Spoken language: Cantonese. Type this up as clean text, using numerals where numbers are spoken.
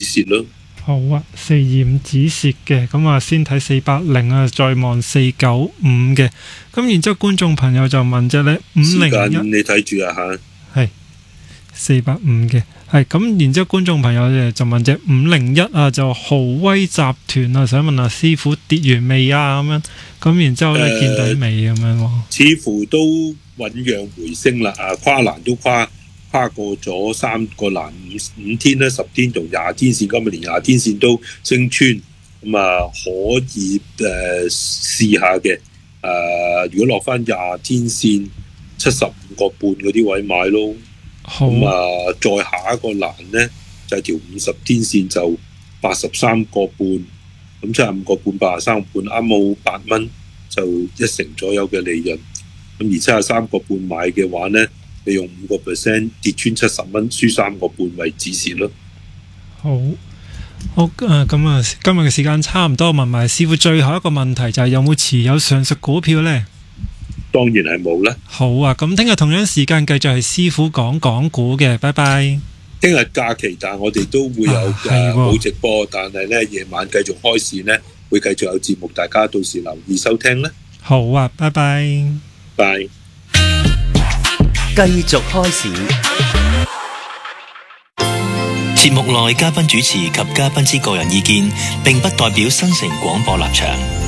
蝕咯。 好啊，425止蝕嘅，咁啊先睇480啊，再望495嘅，咁然之後觀眾朋友就問隻咧時間 501， 你睇住啊嚇。 係485嘅，係咁然之後觀眾朋友就問隻501啊，就豪威集團啊，想問下師傅跌完未啊咁樣，咁然之後咧見底未咁樣喎？ 似乎都醞釀回升啦，跨欄都跨過咗3個欄5天咧、10天同20天線，今日連20天線都升穿，咁可以試下嘅。如果落翻20天線75個半嗰啲位買咯。咁再下一個欄呢，就係條50天線就83個半，咁75個半83個半，啱好8蚊就1成左右嘅利潤。咁而73個半買嘅話呢，你用5% 跌穿70蚊，輸3個半為止蝕咯。 好，咁啊，今日嘅時間差唔多，問埋師傅最後一個問題就係有冇持有上述股票呢？ 當然係冇啦。 好啊，咁聽日同樣時間繼續係師傅講港股嘅，拜拜。 聽日假期，但係我哋都會有冇直播，但係呢夜晚繼續開市呢，會繼續有節目，大家到時留意收聽啦。 好啊，拜拜。 拜。 繼續開市。節目內嘉賓主持及嘉賓之個人意見，並不代表新城廣播立場。